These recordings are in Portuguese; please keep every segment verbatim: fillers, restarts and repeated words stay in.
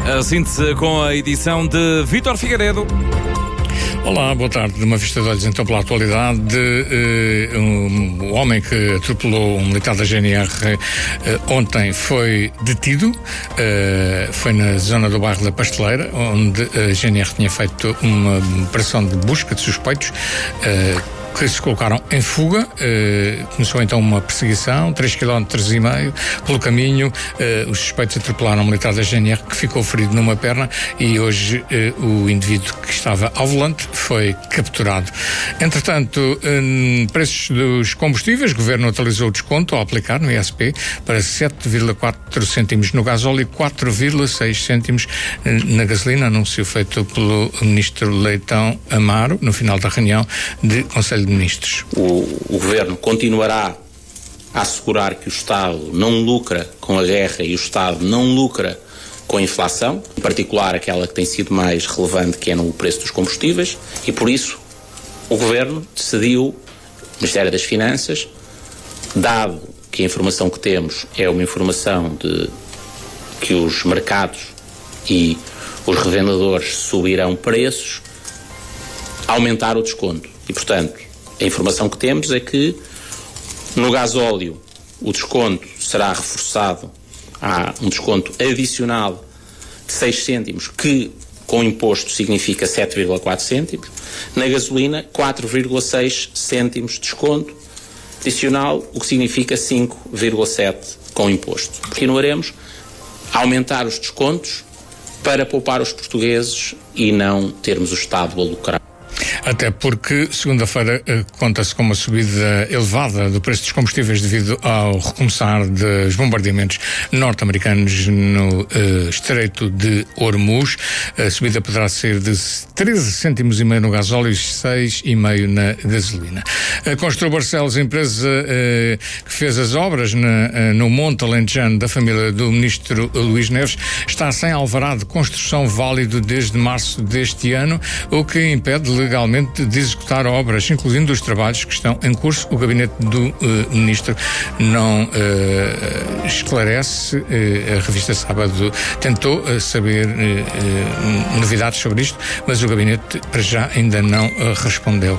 A síntese com a edição de Vítor Figueiredo. Olá, boa tarde. Uma vista de olhos então pela atualidade. Uh, um, o homem que atropelou um militar da G N R uh, ontem foi detido. Uh, foi na zona do bairro da Pasteleira, onde a G N R tinha feito uma operação de busca de suspeitos uh, que se colocaram em fuga. Uh, começou então uma perseguição, três quilómetros e meio pelo caminho. Uh, os suspeitos atropelaram um militar da G N R que ficou ferido numa perna e hoje uh, o indivíduo que estava ao volante foi capturado. Entretanto, um, preços dos combustíveis, o Governo atualizou o desconto ao aplicar no I S P para sete vírgula quatro cêntimos no gasóleo e quatro vírgula seis cêntimos na gasolina, anúncio feito pelo Ministro Leitão Amaro no final da reunião de Conselho de Ministros. O, o Governo continuará a assegurar que o Estado não lucra com a guerra e o Estado não lucra com a inflação, em particular aquela que tem sido mais relevante, que é no preço dos combustíveis, e por isso o Governo decidiu, o Ministério das Finanças, dado que a informação que temos é uma informação de que os mercados e os revendedores subirão preços, aumentar o desconto. E, portanto, a informação que temos é que no gasóleo o desconto será reforçado. Há um desconto adicional de seis cêntimos, que com imposto significa sete vírgula quatro cêntimos. Na gasolina, quatro vírgula seis cêntimos de desconto adicional, o que significa cinco vírgula sete com imposto. Continuaremos a aumentar os descontos para poupar os portugueses e não termos o Estado a lucrar. Até porque segunda-feira eh, conta-se com uma subida elevada do preço dos combustíveis devido ao recomeçar dos bombardeamentos norte-americanos no eh, Estreito de Hormuz. A subida poderá ser de treze cêntimos e meio no gasóleo e seis e meio na gasolina. A Constru Barcelos, a empresa eh, que fez as obras na, eh, no Monte Alentejano da família do ministro Luís Neves, está sem alvará de construção válido desde março deste ano, o que impede legalmente de executar obras, incluindo os trabalhos que estão em curso. O gabinete do uh, ministro não uh, esclarece. Uh, a revista Sábado tentou uh, saber uh, uh, novidades sobre isto, mas o gabinete para já ainda não uh, respondeu.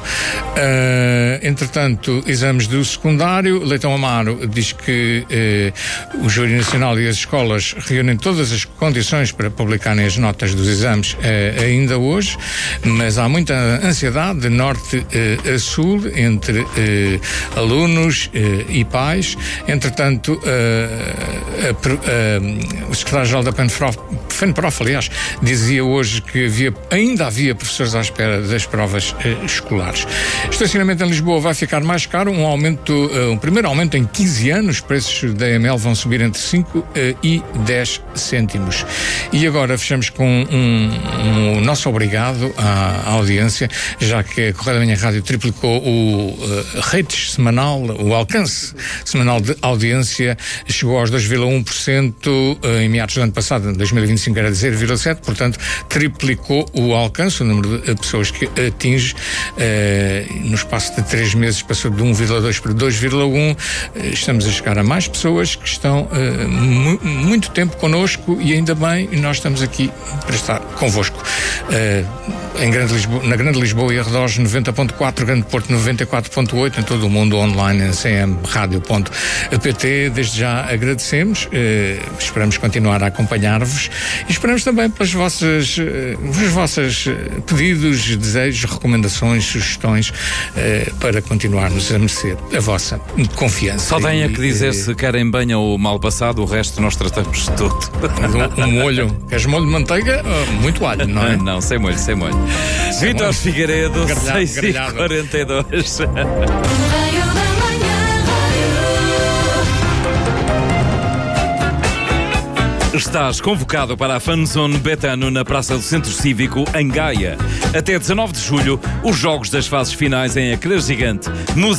Uh, entretanto, exames do secundário. Leitão Amaro diz que uh, o Júri Nacional e as escolas reúnem todas as condições para publicarem as notas dos exames uh, ainda hoje, mas há muita ansiedade de norte eh, a sul entre eh, alunos eh, e pais. Entretanto, eh, a, a, o secretário-geral da FENPROF, aliás, dizia hoje que havia, ainda havia professores à espera das provas eh, escolares. Estacionamento em Lisboa vai ficar mais caro, um aumento, uh, um primeiro aumento em quinze anos, os preços da A M L vão subir entre cinco uh, e dez cêntimos. E agora fechamos com um, um, o nosso obrigado à, à audiência, já que a Correio da Manhã Rádio triplicou o uh, rates semanal, o alcance semanal de audiência, chegou aos dois vírgula um por cento uh, em meados do ano passado, em dois mil e vinte e cinco era de zero vírgula sete por cento, portanto triplicou o alcance, o número de uh, pessoas que atinge. Uh, no espaço de três meses passou de um vírgula dois para dois vírgula um. Uh, estamos a chegar a mais pessoas que estão uh, mu- muito tempo connosco e ainda bem, nós estamos aqui para estar convosco. Uh, em Grande Lisboa, na Grande Lisboa e arredores noventa ponto quatro, Grande Porto noventa e quatro ponto oito, em todo o mundo online em c m radio ponto p t. Desde já agradecemos, eh, esperamos continuar a acompanhar-vos e esperamos também pelas vossas, eh, os vossos pedidos, desejos, recomendações, sugestões eh, para continuarmos a merecer a vossa confiança. Só tenha que dizer e, se querem bem ou mal passado, o resto nós tratamos de tudo. Um, um molho, queres molho de manteiga? Muito alho, não é? Não, sem molho, sem molho. Vítor Figueiredo, seis e quarenta e dois. Estás convocado para a Fanzone Betano na Praça do Centro Cívico, em Gaia. Até dezanove de julho, os jogos das fases finais em ecrã gigante.